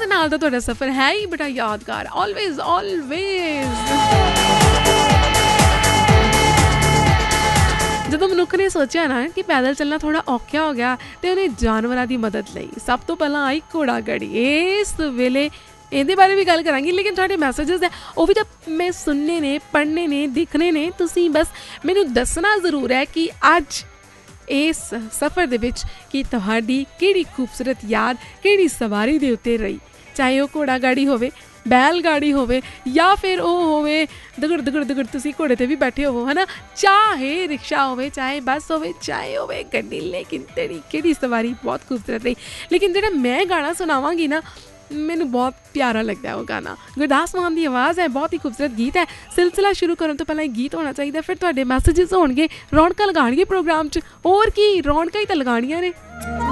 ਨਾਲ ਦਾ ਤੁਹਾਡਾ ਸਫ਼ਰ ਹੈ ਹੀ ਬੜਾ ਯਾਦਗਾਰ, ਆਲਵੇਜ਼ ਆਲਵੇਜ਼। ਜਦੋਂ ਮਨੁੱਖ ਨੇ ਸੋਚਿਆ ਨਾ ਕਿ ਪੈਦਲ ਚੱਲਣਾ ਥੋੜ੍ਹਾ ਔਖਾ ਹੋ ਗਿਆ ਅਤੇ ਉਹਨੇ ਜਾਨਵਰਾਂ ਦੀ ਮਦਦ ਲਈ। ਸਭ ਤੋਂ ਪਹਿਲਾਂ ਆਈ ਘੋੜਾ ਗਾੜੀ। ਇਸ ਵੇਲੇ ਇਹਦੇ ਬਾਰੇ ਵੀ ਗੱਲ ਕਰਾਂਗੀ, ਲੇਕਿਨ ਤੁਹਾਡੇ ਮੈਸੇਜਿਸ ਹੈ ਉਹ ਵੀ ਤਾਂ ਮੈਂ ਸੁਣਨੇ ਨੇ, ਪੜ੍ਹਨੇ ਨੇ, ਦੇਖਣੇ ਨੇ। ਤੁਸੀਂ ਬਸ ਮੈਨੂੰ ਦੱਸਣਾ ਜ਼ਰੂਰ ਹੈ ਕਿ ਅੱਜ ਇਸ ਸਫ਼ਰ ਦੇ ਵਿੱਚ ਕਿ ਤੁਹਾਡੀ ਕਿਹੜੀ ਖੂਬਸੂਰਤ ਯਾਦ ਕਿਹੜੀ ਸਵਾਰੀ ਦੇ ਉੱਤੇ ਰਹੀ, ਚਾਹੇ ਉਹ ਘੋੜਾ ਗਾੜੀ ਹੋਵੇ, ਬੈਲ ਗਾੜੀ ਹੋਵੇ, ਜਾਂ ਫਿਰ ਉਹ ਹੋਵੇ ਦਗੜ ਦਗੜ ਦਗੜ ਤੁਸੀਂ ਘੋੜੇ 'ਤੇ ਵੀ ਬੈਠੇ ਹੋਵੋ, ਹੈ ਨਾ, ਚਾਹੇ ਰਿਕਸ਼ਾ ਹੋਵੇ, ਚਾਹੇ ਬੱਸ ਹੋਵੇ, ਚਾਹੇ ਹੋਵੇ ਗੱਡੀ। ਲੇਕਿਨ ਤੇਰੀ ਕਿਹੜੀ ਸਵਾਰੀ ਬਹੁਤ ਖੂਬਸੂਰਤ ਰਹੀ। ਲੇਕਿਨ ਜਿਹੜਾ ਮੈਂ ਗਾਣਾ ਸੁਣਾਵਾਂਗੀ ਨਾ, ਮੈਨੂੰ ਬਹੁਤ ਪਿਆਰਾ ਲੱਗਦਾ ਉਹ ਗਾਣਾ। ਗੁਰਦਾਸ ਮਾਨ ਦੀ ਆਵਾਜ਼ ਹੈ, ਬਹੁਤ ਹੀ ਖੂਬਸੂਰਤ ਗੀਤ ਹੈ। ਸਿਲਸਿਲਾ ਸ਼ੁਰੂ ਕਰਨ ਤੋਂ ਪਹਿਲਾਂ ਇਹ ਗੀਤ ਹੋਣਾ ਚਾਹੀਦਾ, ਫਿਰ ਤੁਹਾਡੇ ਮੈਸੇਜਿਸ ਹੋਣਗੇ, ਰੌਣਕਾਂ ਲਗਾਉਣਗੇ ਪ੍ਰੋਗਰਾਮ 'ਚ। ਹੋਰ ਕੀ, ਰੌਣਕਾਂ ਹੀ ਤਾਂ ਲਗਾਉਣੀਆਂ ਨੇ।